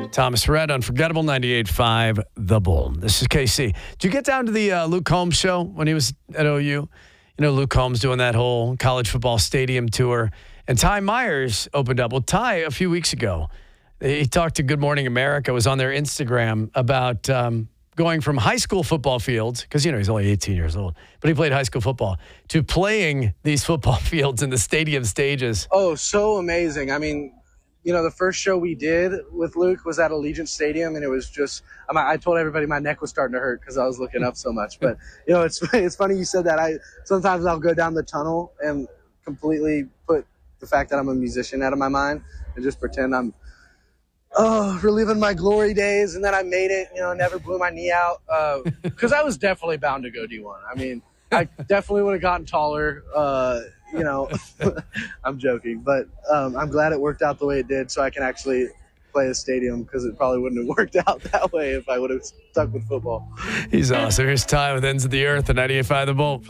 Thomas Rhett, Unforgettable, 98.5 The Bull. This is KC. Did you get down to the Luke Combs show when he was at OU? You know, Luke Combs doing that whole college football stadium tour. And Ty Myers opened up. Well, Ty, a few weeks ago, he talked to Good Morning America, was on their Instagram about going from high school football fields, because, you know, he's only 18 years old, but he played high school football, to playing these football fields in the stadium stages. Oh, so amazing. I mean, you know, the first show we did with Luke was at Allegiant Stadium, and it was just, I told everybody my neck was starting to hurt because I was looking up so much. But, you know, it's funny you said that. Sometimes I'll go down the tunnel and completely put the fact that I'm a musician out of my mind and just pretend I'm reliving my glory days, and then I made it, you know, never blew my knee out, because I was definitely bound to go D1. I mean, I definitely would have gotten taller, you know. I'm joking, but I'm glad it worked out the way it did, so I can actually play a stadium, because it probably wouldn't have worked out that way if I would have stuck with football. He's awesome. Here's Ty with Ends of the Earth at 98.5 The Bull.